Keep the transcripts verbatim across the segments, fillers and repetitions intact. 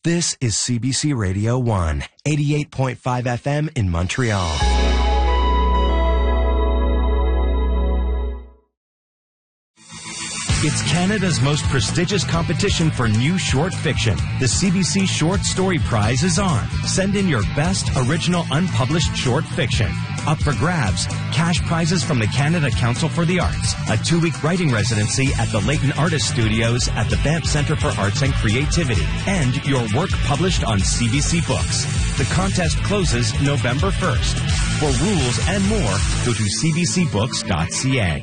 This is C B C Radio one, eighty-eight point five F M in Montreal. It's Canada's most prestigious competition for new short fiction. The C B C Short Story Prize is on. Send in your best original unpublished short fiction. Up for grabs, cash prizes from the Canada Council for the Arts, a two-week writing residency at the Leighton Artist Studios at the Banff Centre for Arts and Creativity, and your work published on C B C Books. The contest closes November first. For rules and more, go to c b c books dot c a.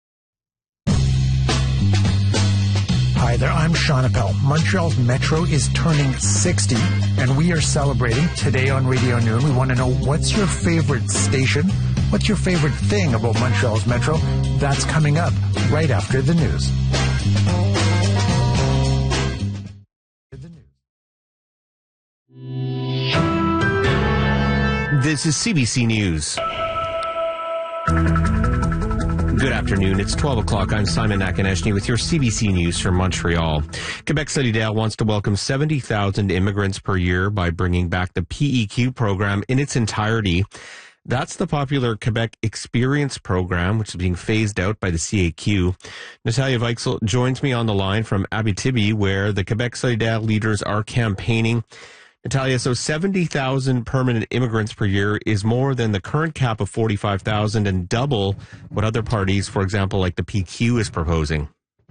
Hi there, I'm Sean Appel. Montreal's Metro is turning sixty, and we are celebrating today on Radio Noon. We want to know, what's your favorite station? What's your favorite thing about Montreal's Metro? That's coming up right after the news. This is C B C News. Good afternoon. It's twelve o'clock. I'm Simon Nakaneshny with your C B C News from Montreal. Quebec Solidaire wants to welcome seventy thousand immigrants per year by bringing back the P E Q program in its entirety. That's the popular Quebec Experience program, which is being phased out by the C A Q. Natalia Weichsel joins me on the line from Abitibi, where the Quebec Solidaire leaders are campaigning. Natalia, so seventy thousand permanent immigrants per year is more than the current cap of forty-five thousand and double what other parties, for example, like the P Q, is proposing.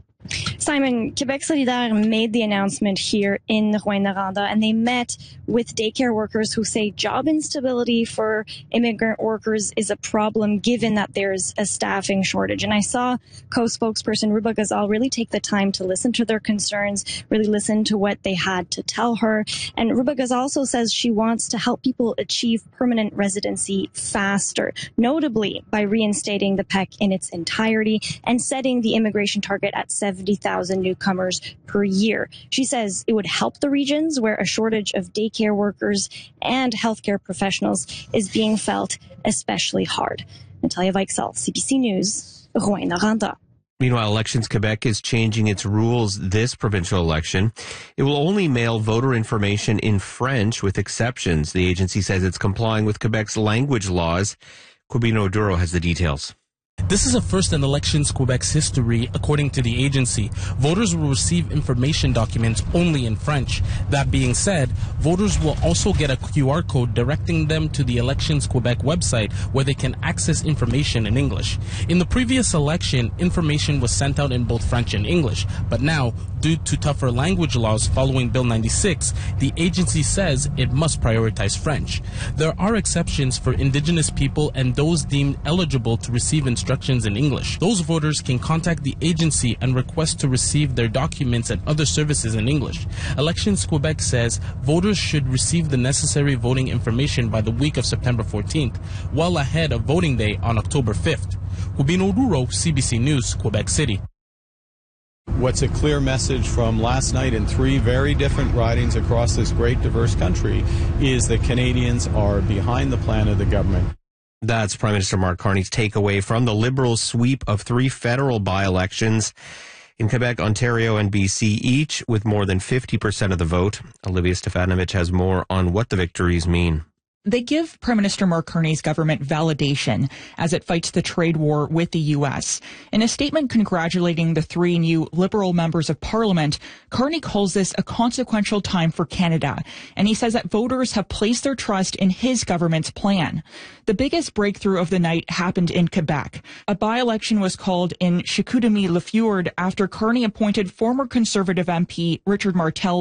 Simon, Quebec Solidaire made the announcement here in Rouyn-Noranda, and they met with daycare workers who say job instability for immigrant workers is a problem given that there's a staffing shortage. And I saw co-spokesperson Ruba Ghazal really take the time to listen to their concerns, really listen to what they had to tell her. And Ruba Ghazal also says she wants to help people achieve permanent residency faster, notably by reinstating the P E C in its entirety and setting the immigration target at seventy thousand newcomers per year. She says it would help the regions where a shortage of daycare workers and healthcare professionals is being felt especially hard. Natalia Weichsel, C B C News, Rouyn-Noranda. Meanwhile, Elections Quebec is changing its rules this provincial election. It will only mail voter information in French with exceptions. The agency says it's complying with Quebec's language laws. Quibino Duro has the details. This is a first in Elections Quebec's history, according to the agency. Voters will receive information documents only in French. That being said, voters will also get a Q R code directing them to the Elections Quebec website where they can access information in English. In the previous election, information was sent out in both French and English, but now, due to tougher language laws following Bill ninety-six, the agency says it must prioritize French. There are exceptions for Indigenous people and those deemed eligible to receive instructions in English. Those voters can contact the agency and request to receive their documents and other services in English. Elections Quebec says voters should receive the necessary voting information by the week of September fourteenth, well ahead of voting day on October fifth. Quibino Duro, C B C News, Quebec City. What's a clear message from last night in three very different ridings across this great diverse country is that Canadians are behind the plan of the government. That's Prime Minister Mark Carney's takeaway from the Liberals' sweep of three federal by-elections in Quebec, Ontario, and B C, each with more than fifty percent of the vote. Olivia Stefanovic has more on what the victories mean. They give Prime Minister Mark Carney's government validation as it fights the trade war with the U S. In a statement congratulating the three new Liberal members of Parliament, Carney calls this a consequential time for Canada, and he says that voters have placed their trust in his government's plan. The biggest breakthrough of the night happened in Quebec. A by-election was called in Chicoutimi-Le Fjord after Carney appointed former Conservative M P Richard Martel